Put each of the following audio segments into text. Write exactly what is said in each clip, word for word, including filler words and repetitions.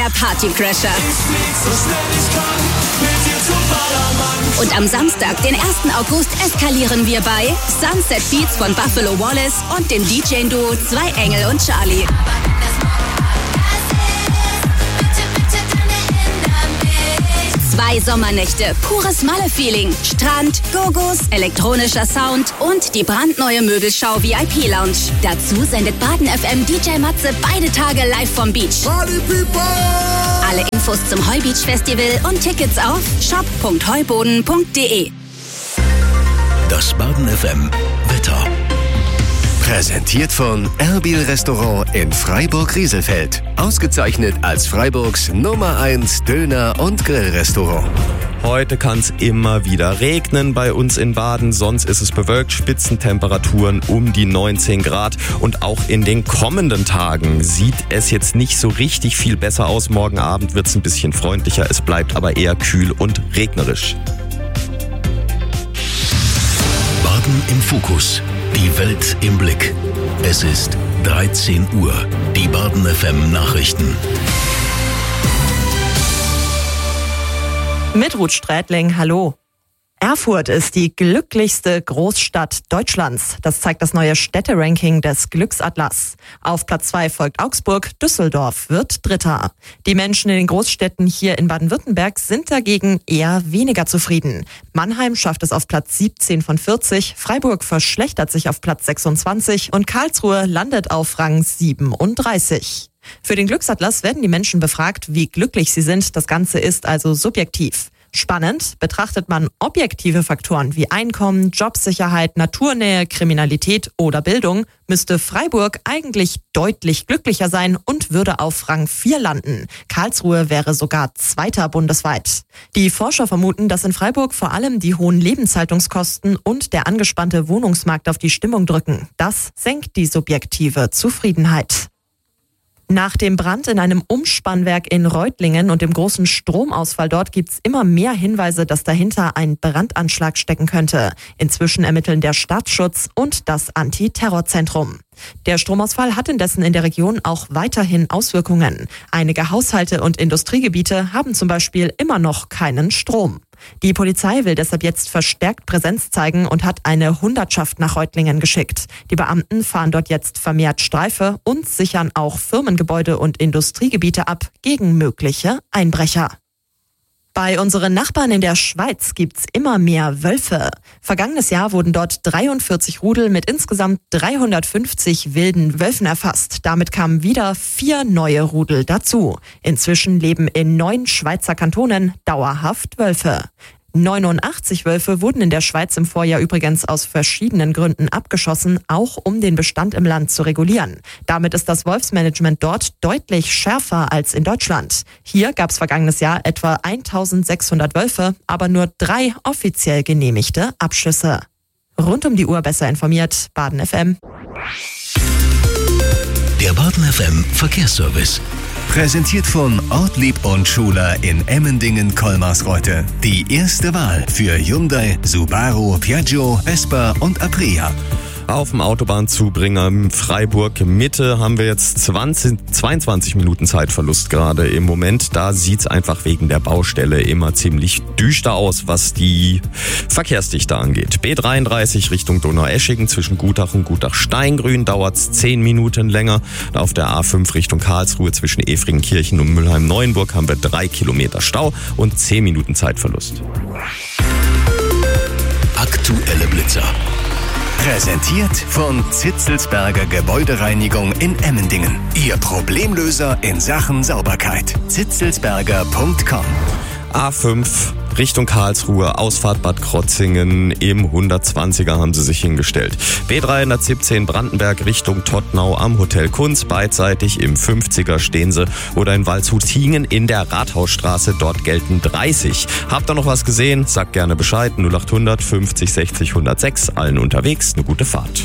der Partycrasher. So schnell ich kann, mit dir zum Ballermann. Und am Samstag, den ersten August, eskalieren wir bei Sunset Beats von Buffalo Wallace und dem D J-Duo Zwei Engel und Charlie. Zwei Sommernächte, pures Malle-Feeling, Strand, Gogos, elektronischer Sound und die brandneue Möbelschau V I P-Lounge. Dazu sendet Baden F M D J Matze beide Tage live vom Beach. Party People! Alle Infos zum Heubeach Festival und Tickets auf shop punkt heuboden punkt de. Das Baden F M Wetter. Präsentiert von Erbil Restaurant in Freiburg-Rieselfeld. Ausgezeichnet als Freiburgs Nummer eins Döner- und Grillrestaurant. Heute kann es immer wieder regnen bei uns in Baden, sonst ist es bewölkt, Spitzentemperaturen um die neunzehn Grad und auch in den kommenden Tagen sieht es jetzt nicht so richtig viel besser aus. Morgen Abend wird es ein bisschen freundlicher, es bleibt aber eher kühl und regnerisch. Baden im Fokus, die Welt im Blick. Es ist dreizehn Uhr, die Baden F M Nachrichten. Mit Ruth Strätling, hallo. Erfurt ist die glücklichste Großstadt Deutschlands. Das zeigt das neue Städteranking des Glücksatlas. Auf Platz zwei folgt Augsburg, Düsseldorf wird Dritter. Die Menschen in den Großstädten hier in Baden-Württemberg sind dagegen eher weniger zufrieden. Mannheim schafft es auf Platz siebzehn von vierzig, Freiburg verschlechtert sich auf Platz sechsundzwanzig und Karlsruhe landet auf Rang siebenunddreißig. Für den Glücksatlas werden die Menschen befragt, wie glücklich sie sind. Das Ganze ist also subjektiv. Spannend, betrachtet man objektive Faktoren wie Einkommen, Jobsicherheit, Naturnähe, Kriminalität oder Bildung, müsste Freiburg eigentlich deutlich glücklicher sein und würde auf Rang vier landen. Karlsruhe wäre sogar Zweiter bundesweit. Die Forscher vermuten, dass in Freiburg vor allem die hohen Lebenshaltungskosten und der angespannte Wohnungsmarkt auf die Stimmung drücken. Das senkt die subjektive Zufriedenheit. Nach dem Brand in einem Umspannwerk in Reutlingen und dem großen Stromausfall dort gibt's immer mehr Hinweise, dass dahinter ein Brandanschlag stecken könnte. Inzwischen ermitteln der Staatsschutz und das Antiterrorzentrum. Der Stromausfall hat indessen in der Region auch weiterhin Auswirkungen. Einige Haushalte und Industriegebiete haben zum Beispiel immer noch keinen Strom. Die Polizei will deshalb jetzt verstärkt Präsenz zeigen und hat eine Hundertschaft nach Reutlingen geschickt. Die Beamten fahren dort jetzt vermehrt Streife und sichern auch Firmengebäude und Industriegebiete ab gegen mögliche Einbrecher. Bei unseren Nachbarn in der Schweiz gibt's immer mehr Wölfe. Vergangenes Jahr wurden dort dreiundvierzig Rudel mit insgesamt dreihundertfünfzig wilden Wölfen erfasst. Damit kamen wieder vier neue Rudel dazu. Inzwischen leben in neun Schweizer Kantonen dauerhaft Wölfe. neunundachtzig Wölfe wurden in der Schweiz im Vorjahr übrigens aus verschiedenen Gründen abgeschossen, auch um den Bestand im Land zu regulieren. Damit ist das Wolfsmanagement dort deutlich schärfer als in Deutschland. Hier gab es vergangenes Jahr etwa eintausendsechshundert Wölfe, aber nur drei offiziell genehmigte Abschüsse. Rund um die Uhr besser informiert, Baden F M. Der Baden F M Verkehrsservice. Präsentiert von Ortlieb und Schuler in Emmendingen-Kolmarsreuth. Die erste Wahl für Hyundai, Subaru, Piaggio, Vespa und Aprilia. Auf dem Autobahnzubringer Freiburg Mitte haben wir jetzt zwanzig, zweiundzwanzig Minuten Zeitverlust gerade im Moment. Da sieht's einfach wegen der Baustelle immer ziemlich düster aus, was die Verkehrsdichte angeht. B dreiunddreißig Richtung Donaueschingen zwischen Gutach und Gutach-Steingrün dauert's zehn Minuten länger. Auf der A fünf Richtung Karlsruhe zwischen Efringenkirchen und Mülheim-Neuenburg haben wir drei Kilometer Stau und zehn Minuten Zeitverlust. Aktuelle Blitzer. Präsentiert von Zitzelsberger Gebäudereinigung in Emmendingen. Ihr Problemlöser in Sachen Sauberkeit. zitzelsberger punkt com. A fünf Richtung Karlsruhe, Ausfahrt Bad Krotzingen im hundertzwanziger haben sie sich hingestellt. B dreihundertsiebzehn Brandenberg Richtung Tottnau am Hotel Kunz, beidseitig im fünfziger stehen sie. Oder in Waldshut-Hingen in der Rathausstraße, dort gelten dreißig. Habt ihr noch was gesehen? Sagt gerne Bescheid. null achthundert fünfzig sechzig hundertsechs, allen unterwegs, eine gute Fahrt.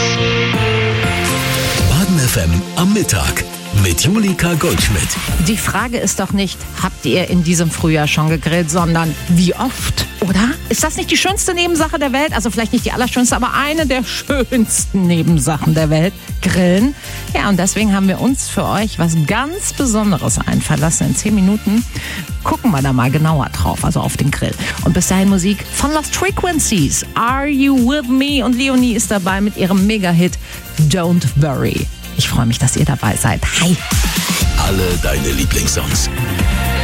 Baden F M am Mittag mit Julika Goldschmidt. Die Frage ist doch nicht, habt ihr in diesem Frühjahr schon gegrillt, sondern wie oft, oder? Ist das nicht die schönste Nebensache der Welt? Also vielleicht nicht die allerschönste, aber eine der schönsten Nebensachen der Welt. Grillen. Ja, und deswegen haben wir uns für euch was ganz Besonderes einfallen lassen. In zehn Minuten gucken wir da mal genauer drauf, also auf den Grill. Und bis dahin Musik von Lost Frequencies. Are You With Me? Und Leonie ist dabei mit ihrem Mega-Hit Don't Worry. Ich freue mich, dass ihr dabei seid. Hi! Alle deine Lieblingssongs.